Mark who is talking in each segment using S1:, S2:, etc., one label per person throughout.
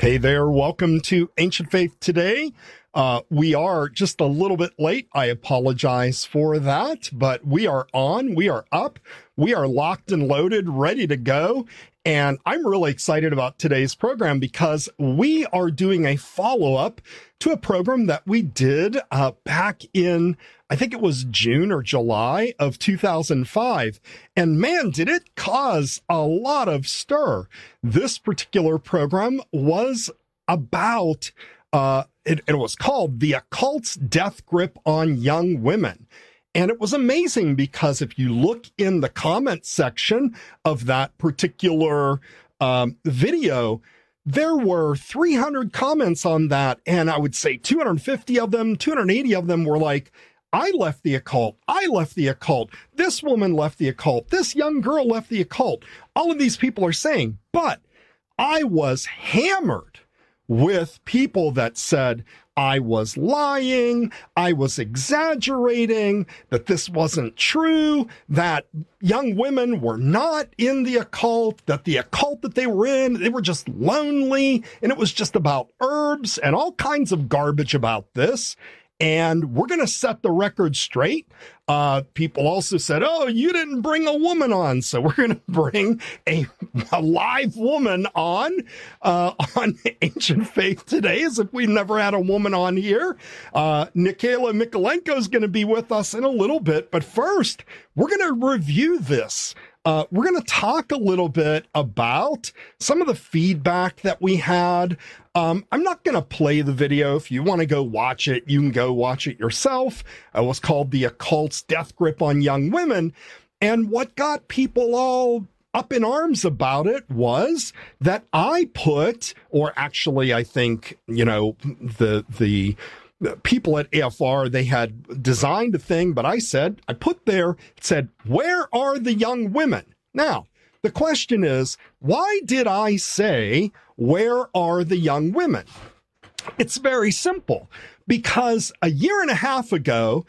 S1: Hey there, welcome to Ancient Faith Today. We are just a little bit late. I apologize for that, but we are on, we are up, we are locked and loaded, ready to go. And I'm really excited about today's program because we are doing a follow-up to a program that we did back in, I think it was June or July of 2005. And man, did it cause a lot of stir. This particular program was about, it was called The Occult's Death Grip on Young Women. And it was amazing because if you look in the comment section of that particular video, there were 300 comments on that. And I would say 250 of them, 280 of them were like, I left the occult. I left the occult. This woman left the occult. This young girl left the occult. All of these people are saying, but I was hammered with people that said I was lying, I was exaggerating, that this wasn't true, that young women were not in the occult, that the occult that they were in, they were just lonely, and it was just about herbs and all kinds of garbage about this. And we're going to set the record straight. People also said, oh, you didn't bring a woman on. So we're going to bring a live woman on Ancient Faith Today, as if we've never had a woman on here. Nikayla Mikolenko is going to be with us in a little bit. But first, we're going to review this. We're going to talk a little bit about some of the feedback that we had. I'm not going to play the video. If you want to go watch it, you can go watch it yourself. It was called The Occult's Death Grip on Young Women. And what got people all up in arms about it was that I put, or actually I think, you know, the people at AFR, they had designed a thing, but I put there, it said, where are the young women? Now, the question is, why did I say, where are the young women? It's very simple, because a year and a half ago,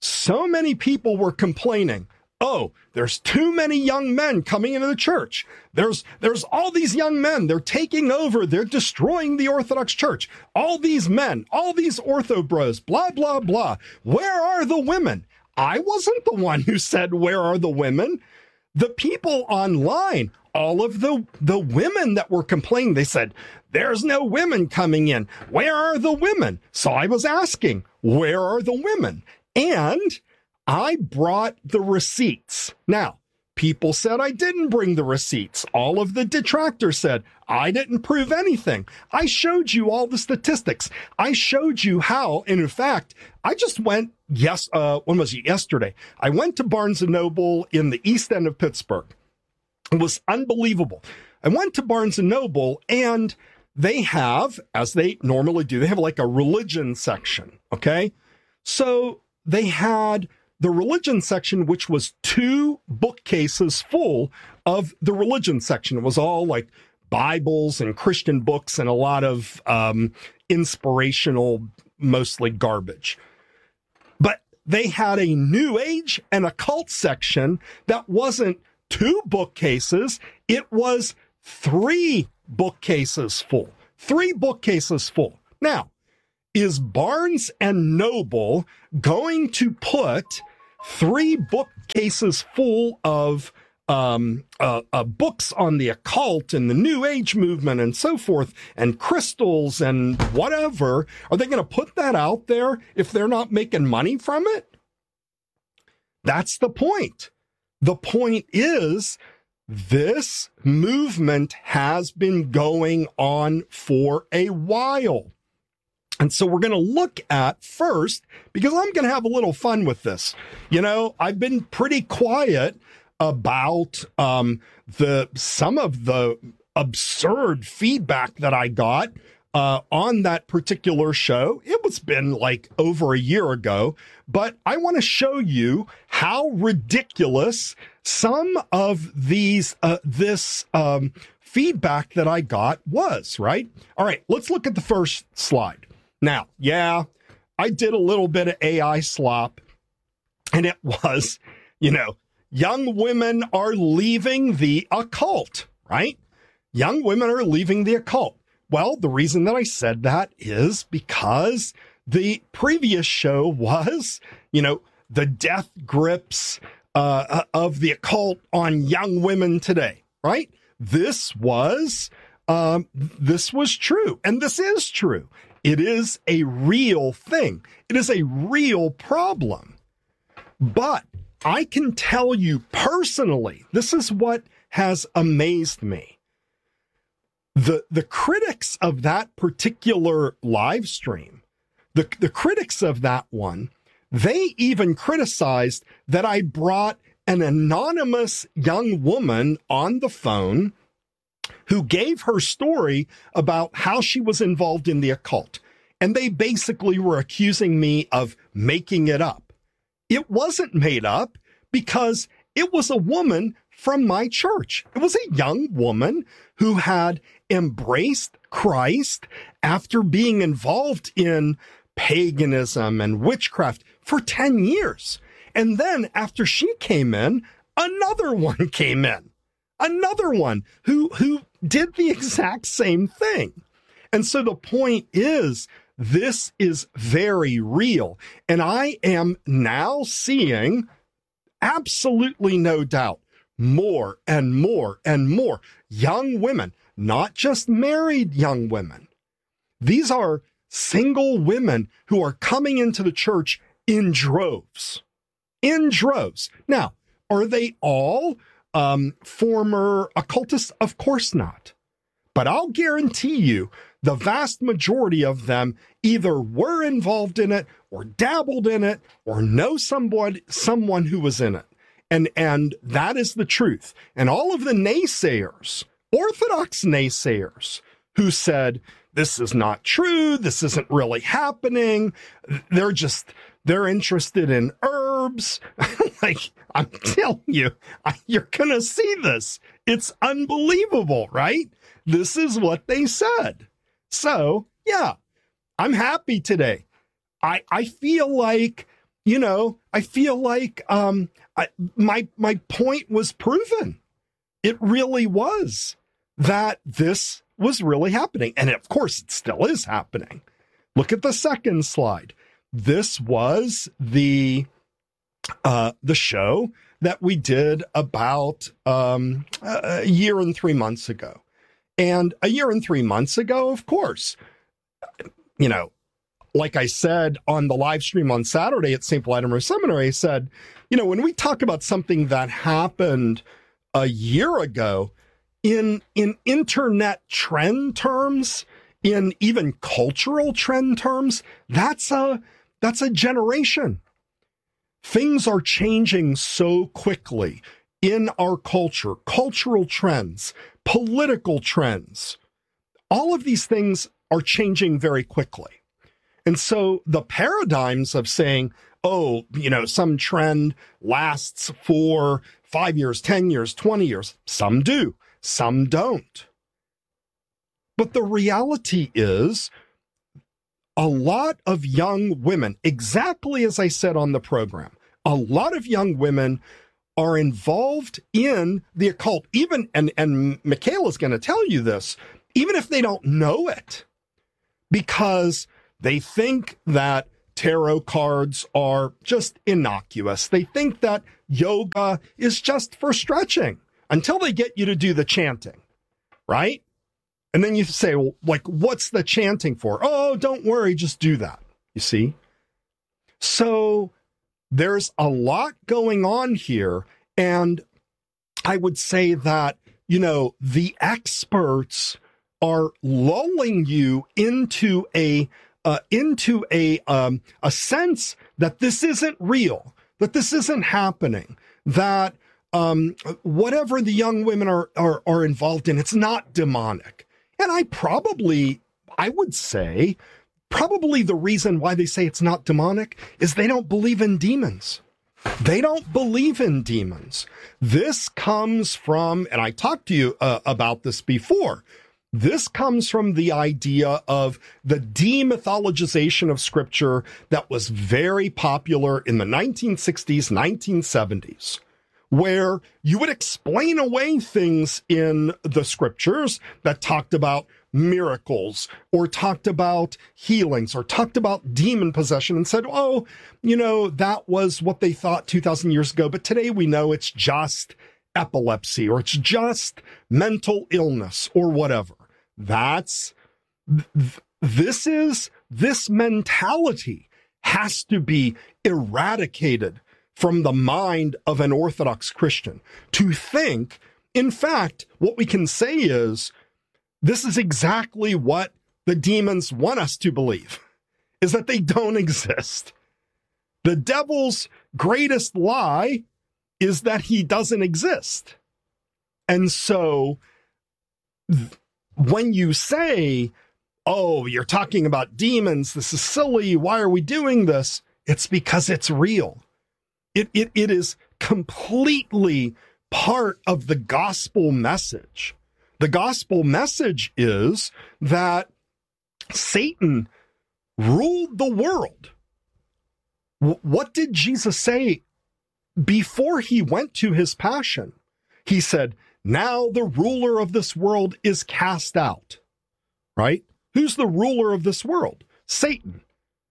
S1: so many people were complaining, oh, there's too many young men coming into the church. There's all these young men. They're taking over. They're destroying the Orthodox Church. All these men, all these ortho bros, blah, blah, blah. Where are the women? I wasn't the one who said, where are the women? The people online, all of the women that were complaining, they said, there's no women coming in. Where are the women? So I was asking, where are the women? And I brought the receipts. Now, people said I didn't bring the receipts. All of the detractors said I didn't prove anything. I showed you all the statistics. I showed you how, and in fact, I just went, when was it? Yesterday. I went to Barnes & Noble in the East End of Pittsburgh. It was unbelievable. I went to Barnes & Noble and they have, as they normally do, they have like a religion section, okay? So they had the religion section, which was 2 bookcases full of the religion section. It was all like Bibles and Christian books and a lot of inspirational, mostly garbage. But they had a New Age and occult section that wasn't 2 bookcases. It was 3 bookcases full. 3 bookcases full. Now, is Barnes & Noble going to put 3 bookcases full of books on the occult and the New Age movement and so forth, and crystals and whatever? Are they going to put that out there if they're not making money from it? That's the point. The point is, this movement has been going on for a while. And so we're going to look at first, because I'm going to have a little fun with this. You know, I've been pretty quiet about some of the absurd feedback that I got on that particular show. It was been like over a year ago, but I want to show you how ridiculous some of this feedback that I got was, right? All right, let's look at the first slide. Now, yeah, I did a little bit of AI slop, and it was, you know, young women are leaving the occult, right? Young women are leaving the occult. Well, the reason that I said that is because the previous show was, the death grips of the occult on young women today, right? This was true, and this is true. It is a real thing. It is a real problem. But I can tell you personally, this is what has amazed me. The critics of that particular live stream, the critics of that one, they even criticized that I brought an anonymous young woman on the phone who gave her story about how she was involved in the occult. And they basically were accusing me of making it up. It wasn't made up because it was a woman from my church. It was a young woman who had embraced Christ after being involved in paganism and witchcraft for 10 years. And then after she came in, another one came in. Another one who did the exact same thing. And so the point is, this is very real. And I am now seeing, absolutely no doubt, more and more and more young women, not just married young women. These are single women who are coming into the church in droves. In droves. Now, are they all former occultists? Of course not. But I'll guarantee you the vast majority of them either were involved in it or dabbled in it or know someone who was in it. And that is the truth. And all of the naysayers, Orthodox naysayers, who said, this is not true, this isn't really happening, they're interested in herbs. Like, I'm telling you, you're going to see this. It's unbelievable, right? This is what they said. So, yeah, I'm happy today. I feel like, my point was proven. It really was that this was really happening. And of course, it still is happening. Look at the second slide. This was the show that we did about a year and 3 months ago. And a year and 3 months ago, of course, like I said on the live stream on Saturday at St. Vladimir Seminary, I said, when we talk about something that happened a year ago in internet trend terms, in even cultural trend terms, that's a generation. Things are changing so quickly in our culture, cultural trends, political trends. All of these things are changing very quickly. And so the paradigms of saying, some trend lasts for 5 years, 10 years, 20 years, some do, some don't. But the reality is, a lot of young women, exactly as I said on the program, a lot of young women are involved in the occult, even, and Michaela's going to tell you this, even if they don't know it, because they think that tarot cards are just innocuous. They think that yoga is just for stretching until they get you to do the chanting, right? And then you say, well, what's the chanting for? Oh, don't worry, just do that. You see? So there's a lot going on here. And I would say that, the experts are lulling you into a sense that this isn't real, that this isn't happening, that whatever the young women are involved in, it's not demonic. And I would say, probably the reason why they say it's not demonic is they don't believe in demons. They don't believe in demons. This comes from, and I talked to you about this before, this comes from the idea of the demythologization of scripture that was very popular in the 1960s, 1970s, where you would explain away things in the scriptures that talked about miracles or talked about healings or talked about demon possession and said, oh, that was what they thought 2,000 years ago, but today we know it's just epilepsy or it's just mental illness or whatever. This mentality has to be eradicated from the mind of an Orthodox Christian to think, in fact, what we can say is, this is exactly what the demons want us to believe, is that they don't exist. The devil's greatest lie is that he doesn't exist. And so when you say, oh, you're talking about demons, this is silly, why are we doing this? It's because it's real. It is completely part of the gospel message. The gospel message is that Satan ruled the world. What did Jesus say before he went to his passion? He said, now the ruler of this world is cast out, right? Who's the ruler of this world? Satan.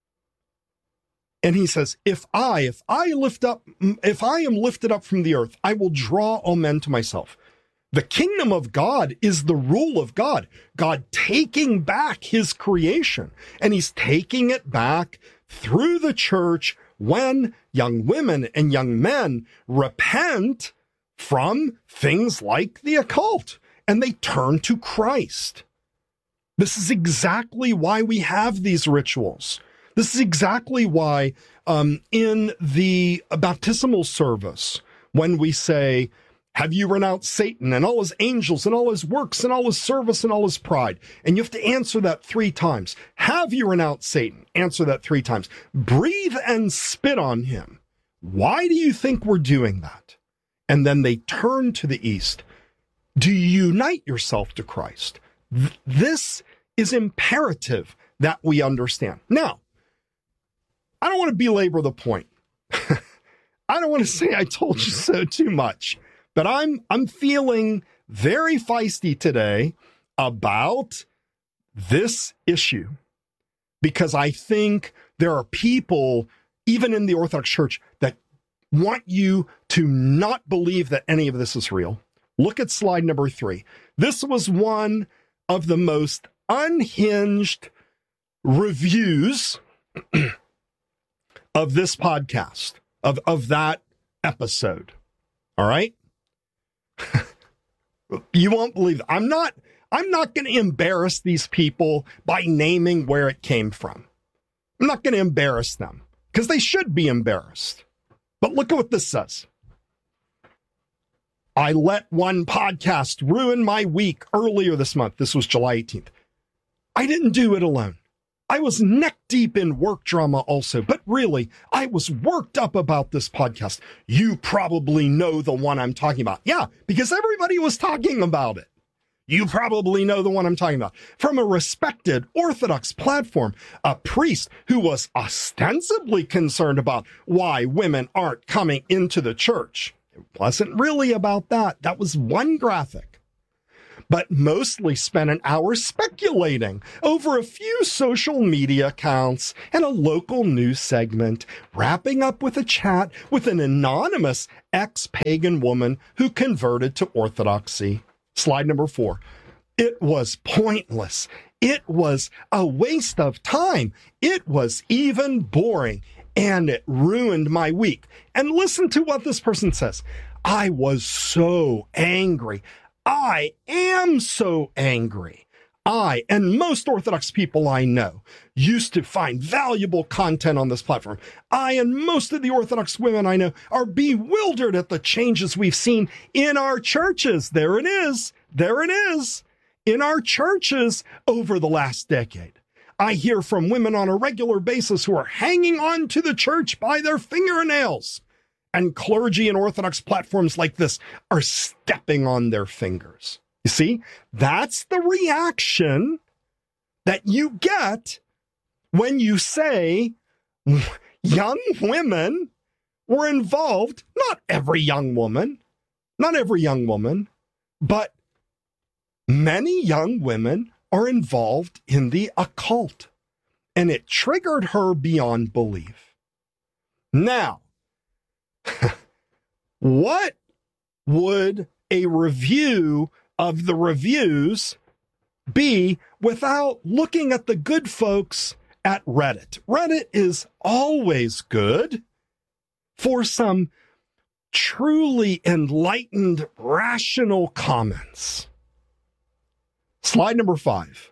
S1: And he says, if I am lifted up from the earth, I will draw all men to myself. The kingdom of God is the rule of God. God taking back his creation, and he's taking it back through the church when young women and young men repent from things like the occult and they turn to Christ. This is exactly why we have these rituals. This is exactly why in the baptismal service, when we say, have you renounced Satan and all his angels and all his works and all his service and all his pride? And you have to answer that 3 times. Have you renounced Satan? Answer that 3 times. Breathe and spit on him. Why do you think we're doing that? And then they turn to the east. Do you unite yourself to Christ? This is imperative that we understand. Now, I don't want to belabor the point. I don't want to say I told you so too much. But I'm feeling very feisty today about this issue because I think there are people, even in the Orthodox Church, that want you to not believe that any of this is real. Look at slide number 3. This was one of the most unhinged reviews of this podcast, of that episode. All right? You won't believe it. I'm not going to embarrass these people by naming where it came from. I'm not going to embarrass them because they should be embarrassed. But look at what this says. I let one podcast ruin my week earlier this month. This was July 18th. I didn't do it alone. I was neck deep in work drama also, but really, I was worked up about this podcast. You probably know the one I'm talking about. Yeah, because everybody was talking about it. You probably know the one I'm talking about. From a respected Orthodox platform, a priest who was ostensibly concerned about why women aren't coming into the church. It wasn't really about that. That was one graphic. But mostly spent an hour speculating over a few social media accounts and a local news segment, wrapping up with a chat with an anonymous ex-pagan woman who converted to Orthodoxy. Slide number 4. It was pointless. It was a waste of time. It was even boring, and it ruined my week. And listen to what this person says. I was so angry. I am so angry. I, and most Orthodox people I know, used to find valuable content on this platform. I and most of the Orthodox women I know are bewildered at the changes we've seen in our churches. There it is. There it is. In our churches over the last decade. I hear from women on a regular basis who are hanging on to the church by their fingernails. And clergy and Orthodox platforms like this are stepping on their fingers. You see, that's the reaction that you get when you say young women were involved, not every young woman, but many young women are involved in the occult. And it triggered her beyond belief. Now, what would a review of the reviews be without looking at the good folks at Reddit? Reddit is always good for some truly enlightened, rational comments. Slide number 5.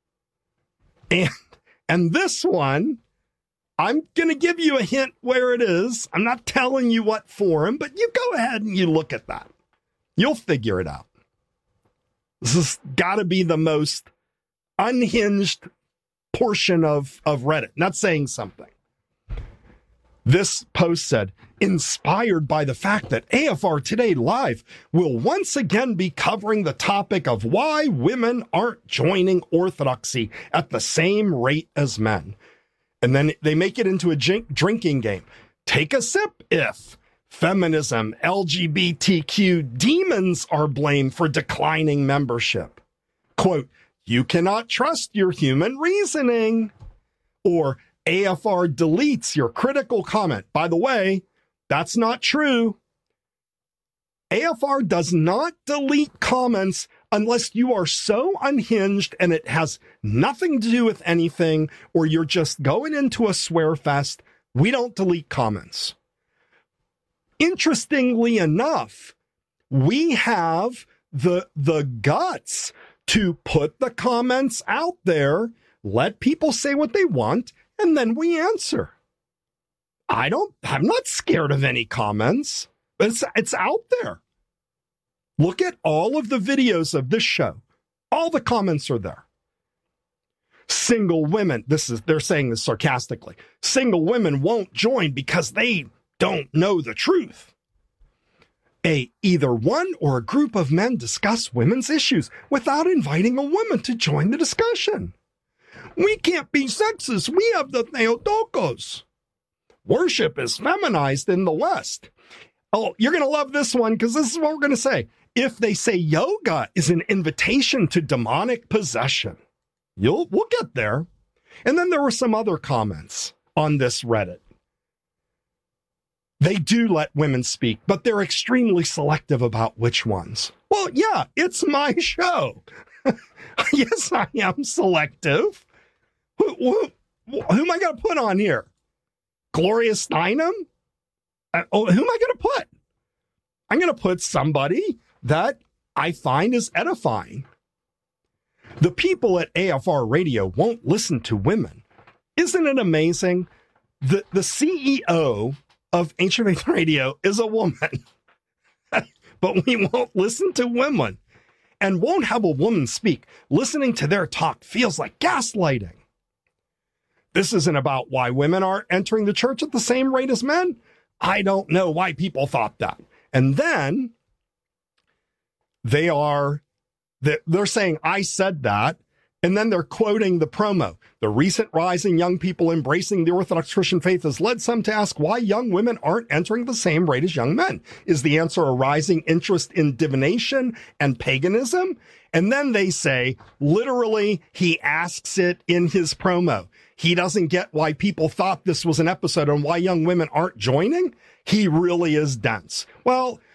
S1: And this one, I'm going to give you a hint where it is. I'm not telling you what forum, but you go ahead and you look at that. You'll figure it out. This has got to be the most unhinged portion of Reddit. Not saying something. This post said, inspired by the fact that AFR Today Live will once again be covering the topic of why women aren't joining orthodoxy at the same rate as men. And then they make it into a drinking game. Take a sip if feminism, LGBTQ demons are blamed for declining membership. Quote, you cannot trust your human reasoning. Or AFR deletes your critical comment. By the way, that's not true. AFR does not delete comments unless you are so unhinged and it has nothing to do with anything, or you're just going into a swear fest. We don't delete comments. Interestingly enough, we have the guts to put the comments out there, let people say what they want, and then we answer. I'm not scared of any comments. It's out there. Look at all of the videos of this show. All the comments are there. Single women, they're saying this sarcastically. Single women won't join because they don't know the truth. Either one or a group of men discuss women's issues without inviting a woman to join the discussion. We can't be sexist. We have the Theotokos. Worship is feminized in the West. Oh, you're going to love this one because this is what we're going to say. If they say yoga is an invitation to demonic possession, we'll get there. And then there were some other comments on this Reddit. They do let women speak, but they're extremely selective about which ones. Well, yeah, it's my show. Yes, I am selective. Who am I going to put on here? Gloria Steinem? Who am I going to put? I'm going to put somebody that I find is edifying. The people at AFR Radio won't listen to women. Isn't it amazing? The CEO of Ancient Faith Radio is a woman, but we won't listen to women and won't have a woman speak. Listening to their talk feels like gaslighting. This isn't about why women aren't entering the church at the same rate as men. I don't know why people thought that. And then they're saying, I said that. And then they're quoting the promo. The recent rise in young people embracing the Orthodox Christian faith has led some to ask why young women aren't entering the same rate as young men. Is the answer a rising interest in divination and paganism? And then they say, literally, he asks it in his promo. He doesn't get why people thought this was an episode on why young women aren't joining. He really is dense. Well,